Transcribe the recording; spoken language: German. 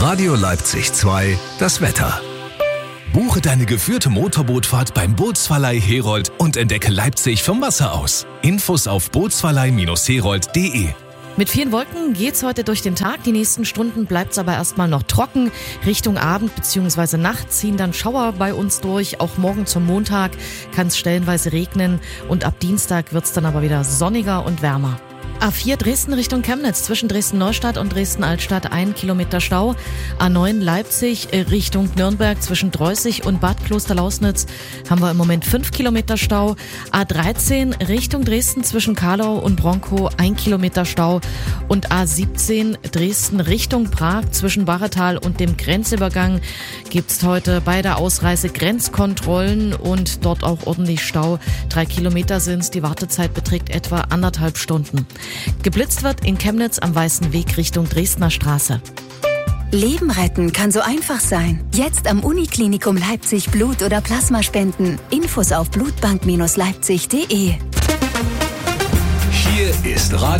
Radio Leipzig 2, das Wetter. Buche deine geführte Motorbootfahrt beim Bootsverleih Herold und entdecke Leipzig vom Wasser aus. Infos auf bootsverleih-herold.de. Mit vielen Wolken geht's heute durch den Tag. Die nächsten Stunden bleibt's aber erstmal noch trocken. Richtung Abend bzw. Nacht ziehen dann Schauer bei uns durch. Auch morgen zum Montag kann es stellenweise regnen. Und ab Dienstag wird's dann aber wieder sonniger und wärmer. A4 Dresden Richtung Chemnitz, zwischen Dresden-Neustadt und Dresden-Altstadt 1 Kilometer Stau. A9 Leipzig Richtung Nürnberg, zwischen Dreußig und Bad Klosterlausnitz haben wir im Moment 5 Kilometer Stau. A13 Richtung Dresden, zwischen Karlau und Bronkow 1 Kilometer Stau. Und A17 Dresden Richtung Prag, zwischen Barretal und dem Grenzübergang gibt's heute bei der Ausreise Grenzkontrollen und dort auch ordentlich Stau. 3 Kilometer sind's, die Wartezeit beträgt etwa 1,5 Stunden. Geblitzt wird in Chemnitz am Weißen Weg Richtung Dresdner Straße. Leben retten kann so einfach sein. Jetzt am Uniklinikum Leipzig Blut oder Plasma spenden. Infos auf blutbank-leipzig.de. Hier ist Radio